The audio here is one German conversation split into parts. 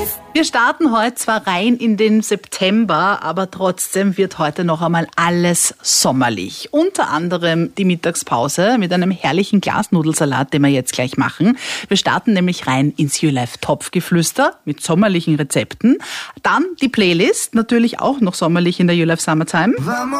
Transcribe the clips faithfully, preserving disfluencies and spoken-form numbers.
Wir starten heute zwar rein in den September, aber trotzdem wird heute noch einmal alles sommerlich. Unter anderem die Mittagspause mit einem herrlichen Glasnudelsalat, den wir jetzt gleich machen. Wir starten nämlich rein ins YouLife Topfgeflüster mit sommerlichen Rezepten. Dann die Playlist, natürlich auch noch sommerlich in der YouLife Summertime.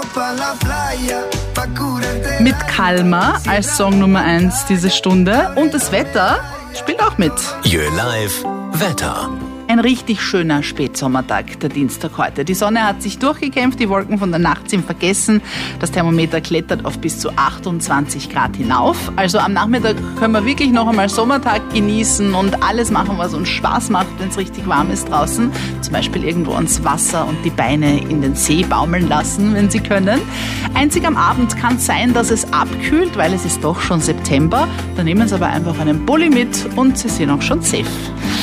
Mit Kalma als Song Nummer eins diese Stunde. Und das Wetter spielt auch mit. YouLife Wetter. Ein richtig schöner Spätsommertag, der Dienstag heute. Die Sonne hat sich durchgekämpft, die Wolken von der Nacht sind vergessen. Das Thermometer klettert auf bis zu achtundzwanzig Grad hinauf. Also am Nachmittag können wir wirklich noch einmal Sommertag genießen und alles machen, was uns Spaß macht, wenn es richtig warm ist draußen. Zum Beispiel irgendwo ans Wasser und die Beine in den See baumeln lassen, wenn Sie können. Einzig am Abend kann es sein, dass es abkühlt, weil es ist doch schon September. Dann nehmen Sie aber einfach einen Pulli mit und Sie sind auch schon safe.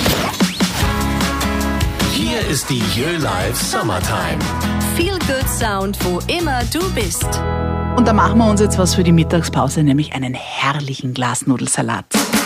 Hier ist die YouLife Summertime. Feel good Sound, wo immer du bist. Und da machen wir uns jetzt was für die Mittagspause, nämlich einen herrlichen Glasnudelsalat.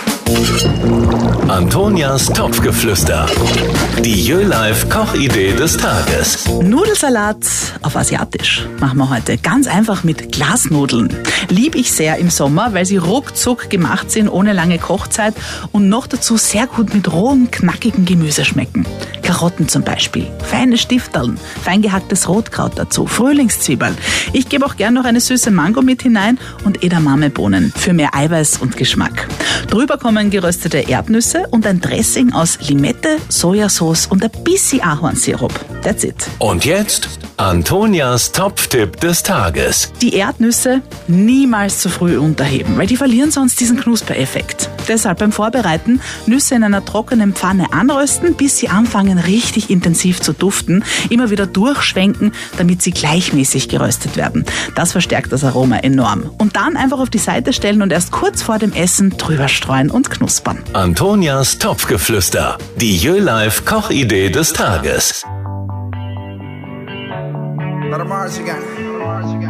Antonias Topfgeflüster. Die YouLife Kochidee des Tages. Nudelsalat auf Asiatisch machen wir heute. Ganz einfach mit Glasnudeln. Lieb ich sehr im Sommer, weil sie ruckzuck gemacht sind, ohne lange Kochzeit und noch dazu sehr gut mit rohem, knackigen Gemüse schmecken. Karotten zum Beispiel, feine Stifterln, fein gehacktes Rotkraut dazu, Frühlingszwiebeln. Ich gebe auch gern noch eine süße Mango mit hinein und Edamamebohnen für mehr Eiweiß und Geschmack. Drüber kommen geröstete Erdnüsse und ein Dressing aus Limette, Sojasauce und ein bisschen Ahornsirup. That's it. Und jetzt Antonias Topftipp des Tages. Die Erdnüsse niemals zu früh unterheben, weil die verlieren sonst diesen Knuspereffekt. Deshalb beim Vorbereiten Nüsse in einer trockenen Pfanne anrösten, bis sie anfangen richtig intensiv zu duften. Immer wieder durchschwenken, damit sie gleichmäßig geröstet werden. Das verstärkt das Aroma enorm. Und dann einfach auf die Seite stellen und erst kurz vor dem Essen drüber streuen und knuspern. Antonias Topfgeflüster. Die YouLife Kochidee des Tages. Let 'em Mars again.